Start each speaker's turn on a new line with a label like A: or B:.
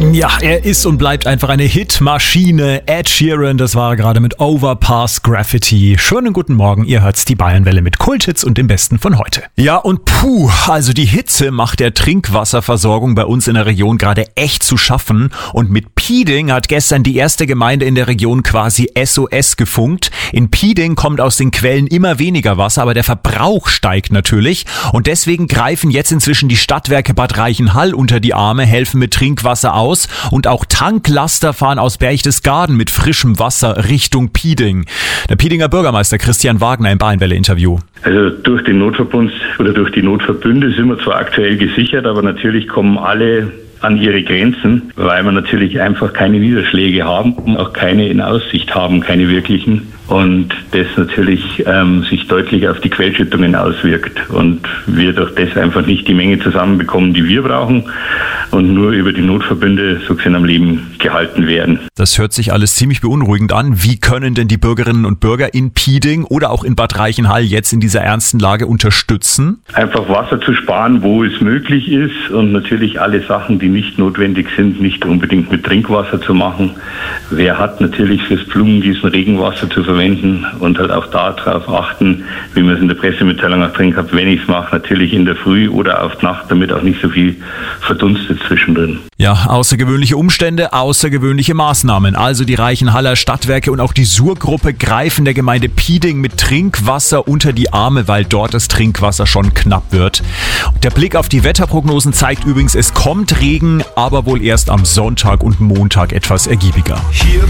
A: Ja, er ist und bleibt einfach eine Hitmaschine. Ed Sheeran, das war gerade mit Overpass Graffiti. Schönen guten Morgen, ihr hört's, die Bayernwelle mit Kulthits und dem Besten von heute. Ja und also die Hitze macht der Trinkwasserversorgung bei uns in der Region gerade echt zu schaffen. Und mit Pieding hat gestern die erste Gemeinde in der Region quasi SOS gefunkt. In Pieding kommt aus den Quellen immer weniger Wasser, aber der Verbrauch steigt natürlich. Und deswegen greifen jetzt inzwischen die Stadtwerke Bad Reichenhall unter die Arme, helfen mit Trinkwasser aus. Und auch Tanklaster fahren aus Berchtesgaden mit frischem Wasser Richtung Pieding. Der Piedinger Bürgermeister Christian Wagner im Bayernwelle-Interview.
B: Also durch den Notverbund oder durch die Notverbünde sind wir zwar aktuell gesichert, aber natürlich kommen alle an ihre Grenzen, weil wir natürlich einfach keine Niederschläge haben und auch keine in Aussicht haben, keine wirklichen. Und das natürlich sich deutlich auf die Quellschüttungen auswirkt. Und wir durch das einfach nicht die Menge zusammenbekommen, die wir brauchen und nur über die Notverbünde so gesehen am Leben gehalten werden.
A: Das hört sich alles ziemlich beunruhigend an. Wie können denn die Bürgerinnen und Bürger in Pieding oder auch in Bad Reichenhall jetzt in dieser ernsten Lage unterstützen?
B: Einfach Wasser zu sparen, wo es möglich ist und natürlich alle Sachen, die nicht notwendig sind, nicht unbedingt mit Trinkwasser zu machen. Wer hat natürlich fürs Blumengießen Regenwasser zu verwenden und halt auch darauf achten, wie man es in der Pressemitteilung auch drin gehabt, wenn ich es mache, natürlich in der Früh oder auf die Nacht, damit auch nicht so viel verdunstet zwischendrin.
A: Ja, außergewöhnliche Umstände, außergewöhnliche Maßnahmen. Also die Reichenhaller Stadtwerke und auch die Sur-Gruppe greifen der Gemeinde Pieding mit Trinkwasser unter die Arme, weil dort das Trinkwasser schon knapp wird. Der Blick auf die Wetterprognosen zeigt übrigens, es kommt Regen, aber wohl erst am Sonntag und Montag etwas ergiebiger.
C: Hier